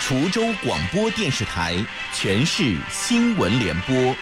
滁州广播电视台全市新闻联播。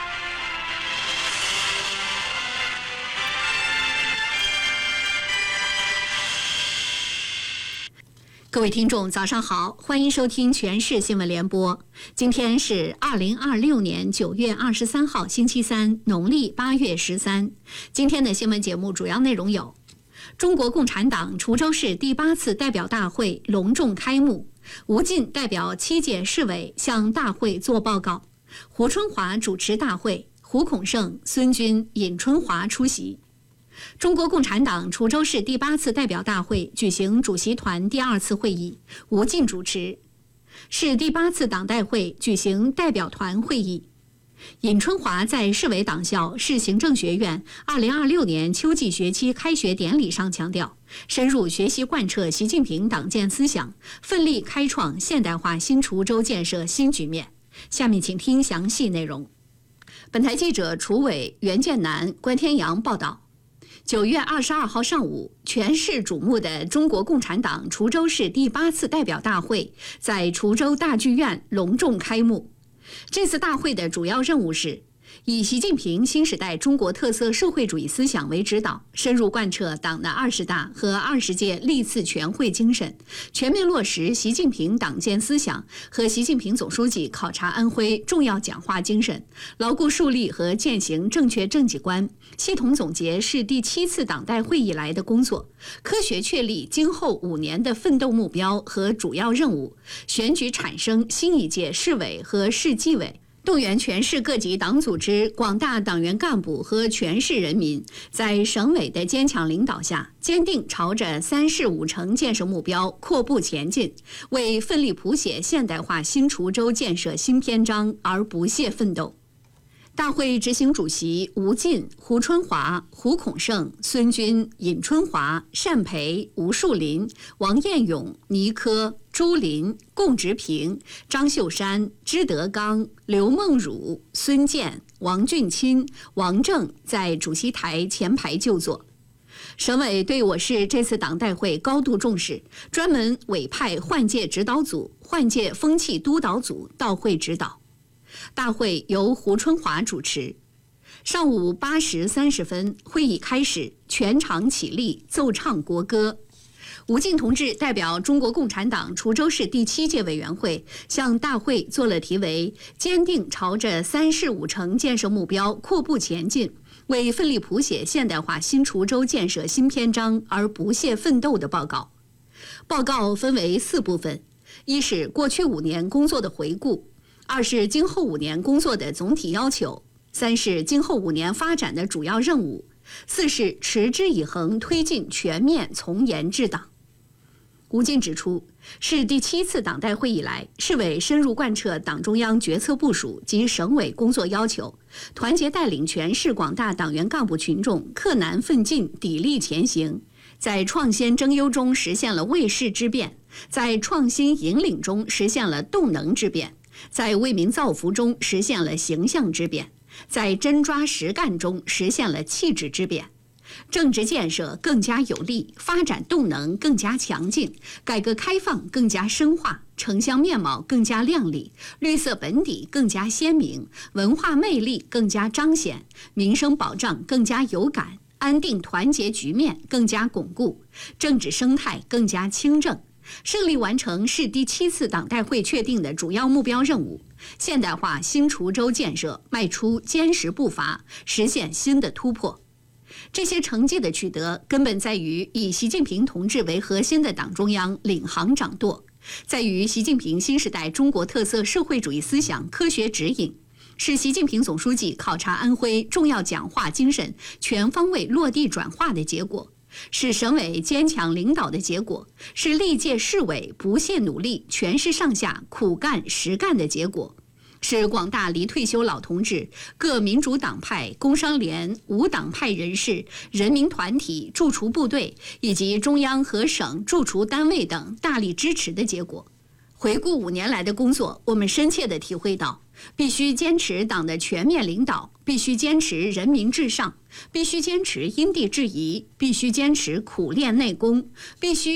各位听众早上好，欢迎收听全市新闻联播。今天是2026年9月23号星期三，农历8月13。今天的新闻节目主要内容有：中国共产党滁州市第8次代表大会隆重开幕，吴进代表7届市委向大会作报告，胡春华主持大会，胡孔胜、孙军、尹春华出席。中国共产党滁州市第8次代表大会举行主席团第2次会议，吴进主持。市第8次党代会举行代表团会议。尹春华在市委党校市行政学院2026年秋季学期开学典礼上强调，深入学习贯彻习近平党建思想，奋力开创现代化新滁州建设新局面。下面请听详细内容。本台记者滁委袁建南、关天阳报道。9月22号上午，全市瞩目的中国共产党滁州市第8次代表大会在滁州大剧院隆重开幕。这次大会的主要任务是以习近平新时代中国特色社会主义思想为指导，深入贯彻党的20大和20届历次全会精神，全面落实习近平党建思想和习近平总书记考察安徽重要讲话精神，牢固树立和践行正确政绩观，系统总结市第7次党代会以来的工作，科学确立今后5年的奋斗目标和主要任务，选举产生新一届市委和市纪委，动员全市各级党组织、广大党员干部和全市人民，在省委的坚强领导下，坚定朝着3市5城建设目标阔步前进，为奋力谱写现代化新滁州建设新篇章而不懈奋斗。大会执行主席吴进、胡春华、胡孔胜、孙军、尹春华、单培、吴树林、王彦勇、倪科、朱林、龚直平、张秀山、支德刚、刘梦汝、孙健、王俊钦、王正在主席台前排就坐。省委对我市这次党代会高度重视，专门委派换届指导组、换届风气督导组到会指导。大会由胡春华主持。上午8时30分，会议开始，全场起立奏唱国歌。吴进同志代表中国共产党滁州市第7届委员会向大会做了题为“坚定朝着3市5城建设目标阔步前进，为奋力谱写现代化新滁州建设新篇章而不懈奋斗”的报告。报告分为4部分：一是过去5年工作的回顾；2是今后5年工作的总体要求；3是今后5年发展的主要任务；4是持之以恒推进全面从严治党。吴进指出，市第7次党代会以来，市委深入贯彻党中央决策部署及省委工作要求，团结带领全市广大党员干部群众克难奋进，砥砺前行，在创新争优中实现了为市之变，在创新引领中实现了动能之变，在为民造福中实现了形象之变，在真抓实干中实现了气质之变。政治建设更加有力，发展动能更加强劲，改革开放更加深化，城乡面貌更加亮丽，绿色本底更加鲜明，文化魅力更加彰显，民生保障更加有感，安定团结局面更加巩固，政治生态更加清正，胜利完成市第7次党代会确定的主要目标任务，现代化新滁州建设迈出坚实步伐，实现新的突破。这些成绩的取得，根本在于以习近平同志为核心的党中央领航掌舵，在于习近平新时代中国特色社会主义思想科学指引，是习近平总书记考察安徽重要讲话精神全方位落地转化的结果，是省委坚强领导的结果，是历届市委不懈努力、全市上下苦干实干的结果，是广大离退休老同志、各民主党派、工商联、无党派人士、人民团体、驻滁部队以及中央和省驻滁单位等大力支持的结果。回顾5年来的工作，我们深切地体会到，必须坚持党的全面领导，必须坚持人民至上，必须坚持因地制宜，必须坚持苦练内功，必须